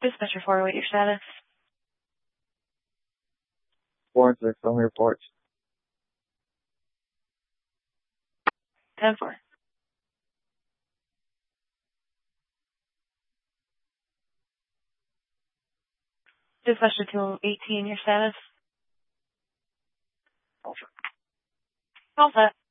Dispatcher 408, your status. 4-6, on report. 10-4. Dispatcher 218, your status. All set.